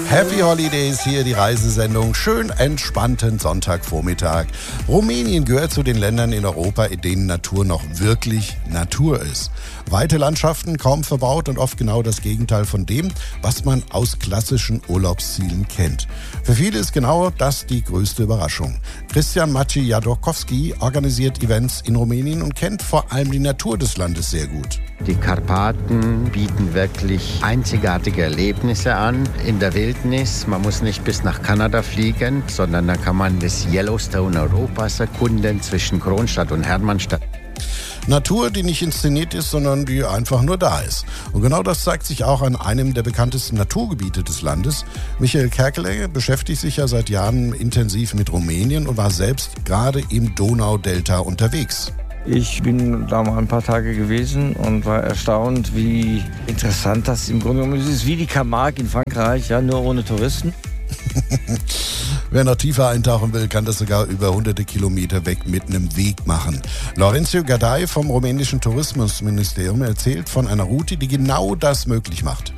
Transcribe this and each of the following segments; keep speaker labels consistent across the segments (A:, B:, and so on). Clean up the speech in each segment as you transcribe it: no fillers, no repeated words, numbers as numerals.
A: Happy Holidays, hier die Reisesendung. Schön entspannten Sonntagvormittag. Rumänien gehört zu den Ländern in Europa, in denen Natur noch wirklich Natur ist. Weite Landschaften, kaum verbaut und oft genau das Gegenteil von dem, was man aus klassischen Urlaubszielen kennt. Für viele ist genau das die größte Überraschung. Christian Maciej-Jadorkowski organisiert Events in Rumänien und kennt vor allem die Natur des Landes sehr gut.
B: Die Karpaten bieten wirklich einzigartige Erlebnisse an in der Wildnis. Man muss nicht bis nach Kanada fliegen, sondern da kann man das Yellowstone Europas erkunden zwischen Kronstadt und Hermannstadt.
A: Natur, die nicht inszeniert ist, sondern die einfach nur da ist. Und genau das zeigt sich auch an einem der bekanntesten Naturgebiete des Landes. Michael Kerkele beschäftigt sich ja seit Jahren intensiv mit Rumänien und war selbst gerade im Donaudelta unterwegs.
C: Ich bin da mal ein paar Tage gewesen und war erstaunt, wie interessant das im Grunde genommen ist. Es ist wie die Camargue in Frankreich, ja, nur ohne Touristen.
A: Wer noch tiefer eintauchen will, kann das sogar über hunderte Kilometer weg mit einem Weg machen. Laurențiu Gardai vom rumänischen Tourismusministerium erzählt von einer Route, die genau das möglich macht.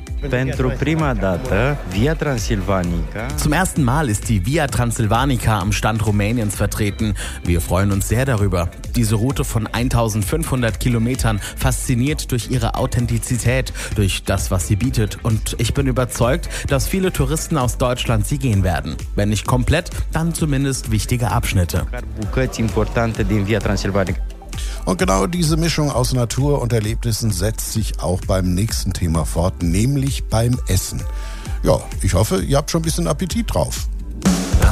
D: Zum ersten Mal ist die Via Transsilvanica am Stand Rumäniens vertreten. Wir freuen uns sehr darüber. Diese Route von 1500 Kilometern fasziniert durch ihre Authentizität, durch das, was sie bietet. Und ich bin überzeugt, dass viele Touristen aus Deutschland sie gehen werden. Wenn nicht komplett, dann zumindest wichtige Abschnitte.
A: Und genau diese Mischung aus Natur und Erlebnissen setzt sich auch beim nächsten Thema fort, nämlich beim Essen. Ja, ich hoffe, ihr habt schon ein bisschen Appetit drauf.